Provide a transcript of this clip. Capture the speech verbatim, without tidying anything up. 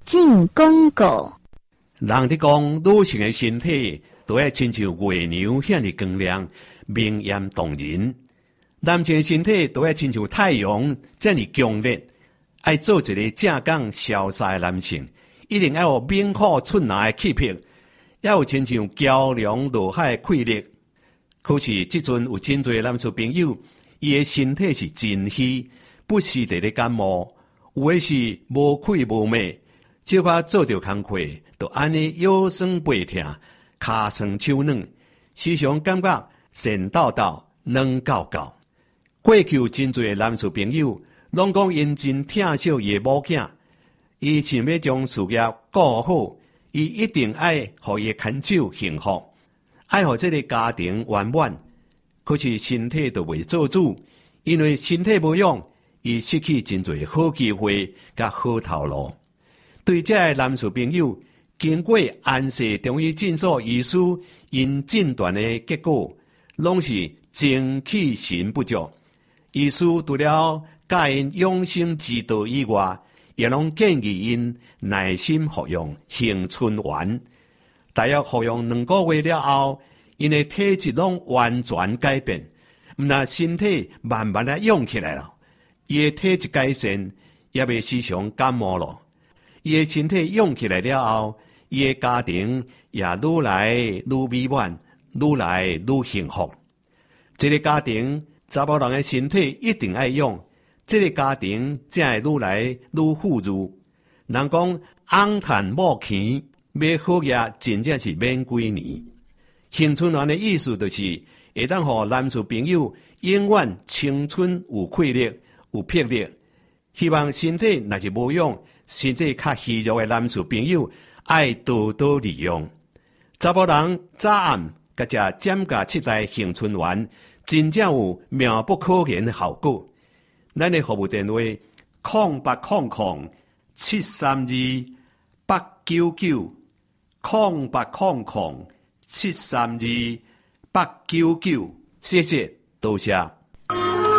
进广告。 人伫讲女性的身体都要亲像月娘遐尼光亮、明艳动人；男性的身体都要亲像太阳这样强烈。爱做一个正港潇洒的男性，一定要有明虎出南的气魄，要有亲像桥梁落海的气力。可是即阵有真侪男士朋友，伊的身体是真虚，不时地咧感冒，有的是无气无寐，只怕做着工课，就安尼腰酸背痛、骹酸手软，时常感觉神抖抖、软搞搞。过去有真侪男士朋友，拢讲因真疼惜伊的某囝，伊想要将事业顾好，伊一定爱互伊牵手幸福。爱互这个家庭圆满，可是身体就未做主，因为身体无用，伊失去真侪好机会甲好头路。对这个男士朋友，经过安氏中医诊所医师因诊断的结果，拢是精气神不足。医师除了教因养生之道以外，也拢建议因耐心服用杏春丸。大约服用两个月了后，因的体质拢完全改变，毋但身体慢慢啊用起来了，伊的体质改善，也未时常感冒了。伊的身体用起来了后，伊的家庭也愈来愈美满，愈来愈幸福。这个家庭查某人的身体一定爱用，这个家庭才会愈来愈富裕。人讲翁赚某钱。买好嘢真正是免几年。杏春丸的意思就是，会当互男士朋友永远青春有气力、有魄力。希望身体若是无用、身体较虚弱的男士朋友，爱多多利用。查某人早暗甲食减价七代杏春丸，真正有妙不可言的效果。咱的服务电话：空八空空七三二八九九。空八空空七三二八九九，谢谢，多谢。